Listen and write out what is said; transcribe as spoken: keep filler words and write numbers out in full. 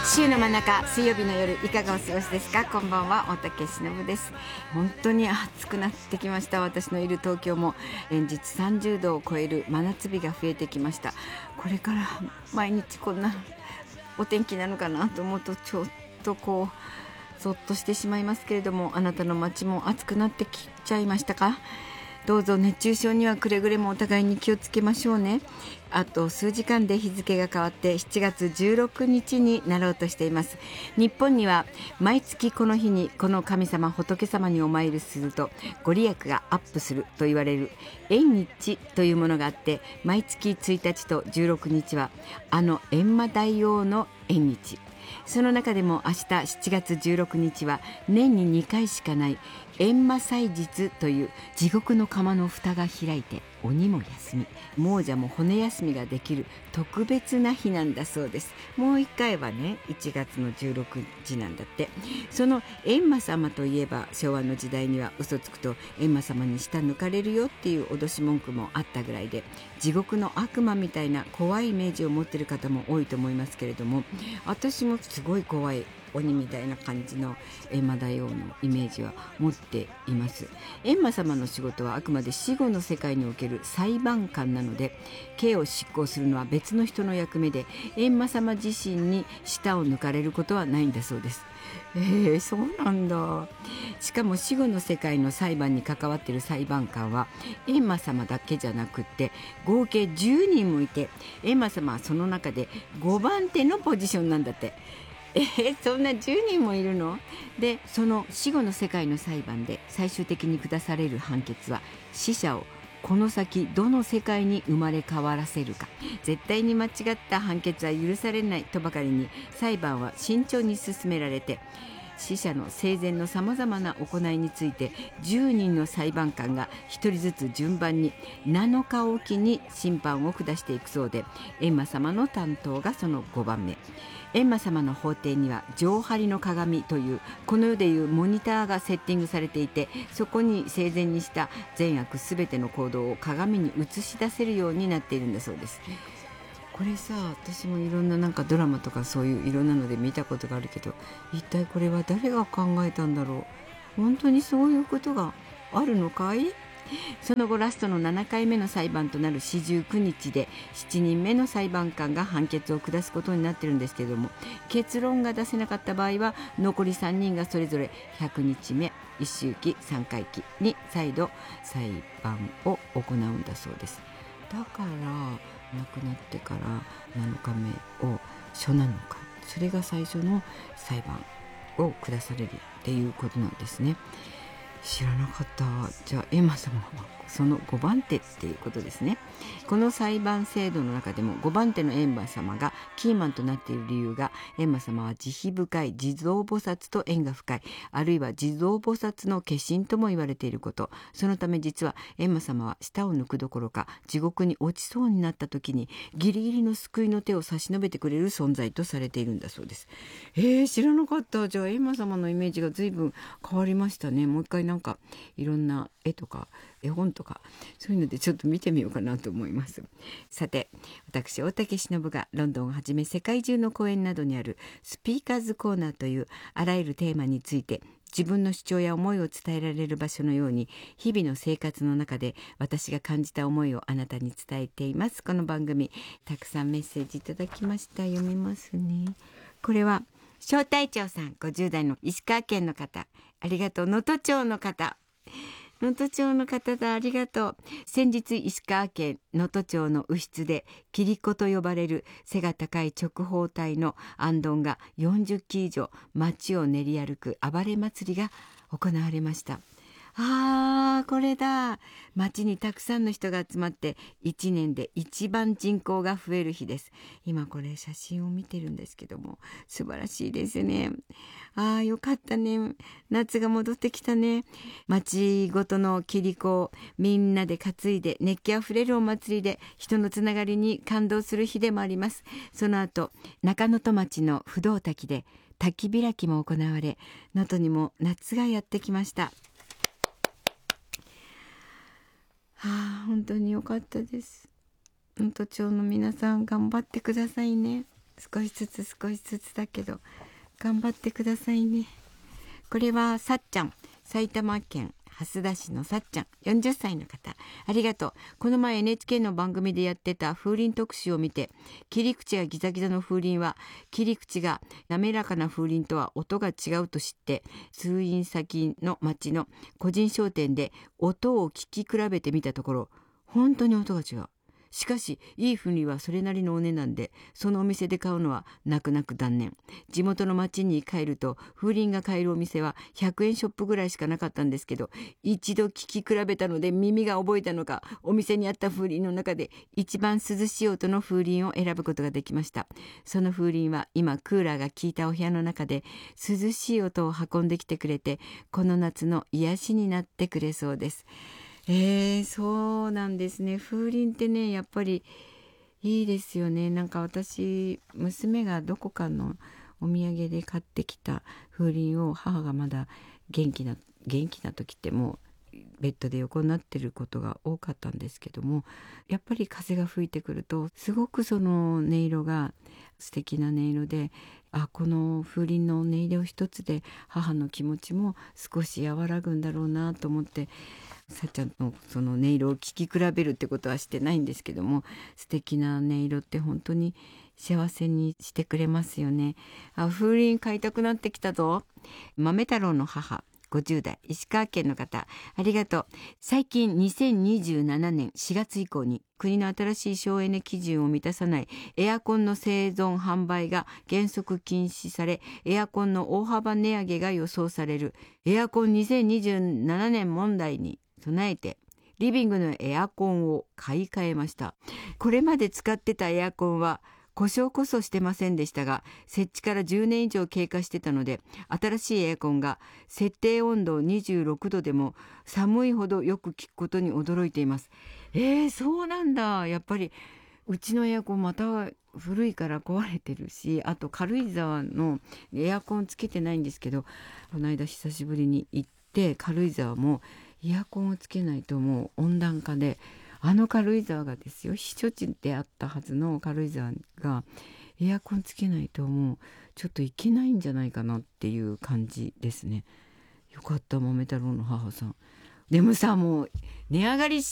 週の真ん中水曜日の夜いかがお過ごしですか。こんばんは、大竹しのぶです。本当に暑くなってきました。私のいる東京も連日さんじゅうどを超える真夏日が増えてきました。これから毎日こんなお天気なのかなと思うとちょっとこうそっとしてしまいますけれども、あなたの街も暑くなってきちゃいましたか。どうぞ熱中症にはくれぐれもお互いに気をつけましょうね。あと数時間で日付が変わってしちがつじゅうろくにちになろうとしています。日本には毎月この日にこの神様仏様にお参りするとご利益がアップすると言われる縁日というものがあって、毎月ついたちとじゅうろくにちはあの閻魔大王の縁日。その中でも明日しちがつじゅうろくにちは年ににかいしかない閻魔祭日という地獄の釜の蓋が開いて鬼も休み亡者も骨休みができる特別な日なんだそうです。もう一回はねいちがつのじゅうろくにちなんだって。その閻魔様といえば昭和の時代には嘘つくと閻魔様に舌抜かれるよっていう脅し文句もあったぐらいで、地獄の悪魔みたいな怖いイメージを持っている方も多いと思いますけれども、私もすごい怖い鬼みたいな感じの閻魔大王のイメージは持っています。閻魔様の仕事はあくまで死後の世界における裁判官なので、刑を執行するのは別の人の役目で、閻魔様自身に舌を抜かれることはないんだそうです。えー、そうなんだ。しかも死後の世界の裁判に関わっている裁判官は閻魔様だけじゃなくって合計じゅうにんもいて、閻魔様はその中でごばんてのポジションなんだって。えー、そんなじゅうにんもいるの？で、その死後の世界の裁判で最終的に下される判決は、死者をこの先どの世界に生まれ変わらせるか、絶対に間違った判決は許されないとばかりに裁判は慎重に進められて、死者の生前のさまざまな行いについてじゅうにんの裁判官がひとりずつ順番になのかおきに審判を下していくそうで、閻魔様の担当がそのごばんめ。閻魔様の法廷には上張りの鏡というこの世でいうモニターがセッティングされていて、そこに生前にした善悪すべての行動を鏡に映し出せるようになっているんだそうです。これさ、私もいろんななんかドラマとかそういういろんなので見たことがあるけど、一体これは誰が考えたんだろう。本当にそういうことがあるのかい？その後ラストのななかいめの裁判となるしじゅうくにちでしちにんめの裁判官が判決を下すことになってるんですけれども、結論が出せなかった場合は残りさんにんがそれぞれひゃくにちめ、いっ周期、さんかいきに再度裁判を行うんだそうです。だから亡くなってからなのかめを初なのか、それが最初の裁判を下されるっていうことなんですね。知らなかった。じゃあ閻魔様はそのごばんてっていうことですね。この裁判制度の中でもごばんての閻魔様がキーマンとなっている理由が、閻魔様は慈悲深い地蔵菩薩と縁が深い、あるいは地蔵菩薩の化身とも言われていること。そのため実は閻魔様は舌を抜くどころか地獄に落ちそうになった時にギリギリの救いの手を差し伸べてくれる存在とされているんだそうです。えー、知らなかった。じゃあ閻魔様のイメージが随分変わりましたね。もう一回なんかいろんな絵とか絵本とかそういうのでちょっと見てみようかなと思います。さて、私大竹しのぶがロンドンをはじめ世界中の公演などにあるスピーカーズコーナーというあらゆるテーマについて自分の主張や思いを伝えられる場所のように、日々の生活の中で私が感じた思いをあなたに伝えています。この番組たくさんメッセージいただきました。読みますね。これは小隊長さん、ごじゅうだいの石川県の方、ありがとう。能登町の方能登町の方だ、ありがとう。先日石川県能登町の右室でキリコと呼ばれる背が高い直方体の行燈がよんじゅっき以上街を練り歩く暴れ祭りが行われました。あー、これだ。街にたくさんの人が集まっていちねんで一番人口が増える日です。今これ写真を見てるんですけども、素晴らしいですね。あー、よかったね。夏が戻ってきたね。街ごとのキリコをみんなで担いで熱気あふれるお祭りで人のつながりに感動する日でもあります。その後、中能登町の不動滝で滝開きも行われ、能登にも夏がやってきました。はあ、本当に良かったです。能登町の皆さん頑張ってくださいね。 少しずつ少しずつだけど頑張ってくださいね。これはさっちゃん、埼玉県蓮田市のさっちゃん、よんじゅっさいの方、ありがとう。この前 エヌエイチケー の番組でやってた風鈴特集を見て、切り口がギザギザの風鈴は切り口が滑らかな風鈴とは音が違うと知って、通院先の町の個人商店で音を聞き比べてみたところ、本当に音が違う。しかしいい風鈴はそれなりのお値段で、そのお店で買うのは泣く泣く断念。地元の町に帰ると風鈴が買えるお店はひゃくえんショップぐらいしかなかったんですけど、一度聞き比べたので耳が覚えたのか、お店にあった風鈴の中で一番涼しい音の風鈴を選ぶことができました。その風鈴は今クーラーが効いたお部屋の中で涼しい音を運んできてくれて、この夏の癒しになってくれそうです。えー、そうなんですね。風鈴ってね、やっぱりいいですよね。なんか私、娘がどこかのお土産で買ってきた風鈴を、母がまだ元気な元気な時ってもうベッドで横になってることが多かったんですけども、やっぱり風が吹いてくるとすごくその音色が素敵な音色で、あ、この風鈴の音色一つで母の気持ちも少し和らぐんだろうなと思って、さっちゃんのその音色を聞き比べるってことはしてないんですけども、素敵な音色って本当に幸せにしてくれますよね。あ、風鈴買いたくなってきたぞ。豆太郎の母、ごじゅうだい、石川県の方、ありがとう。最近にせんにじゅうななねんしがつ以降に国の新しい省エネ基準を満たさないエアコンの生存販売が原則禁止され、エアコンの大幅値上げが予想されるエアコンにせんにじゅうななねん問題に備えて、リビングのエアコンを買い替えました。これまで使ってたエアコンは故障こそしてませんでしたが、設置からじゅうねん以上経過してたので、新しいエアコンが設定温度にじゅうろくどでも寒いほどよく効くことに驚いています。えー、そうなんだ。やっぱりうちのエアコンまた古いから壊れてるし、あと軽井沢のエアコンつけてないんですけど、この間久しぶりに行って軽井沢もエアコンをつけないともう温暖化で、あの軽井沢がですよ、避暑地であったはずの軽井沢がエアコンつけないともうちょっといけないんじゃないかなっていう感じですね。よかった、豆太郎の母さん。でもさ、もう値上がりし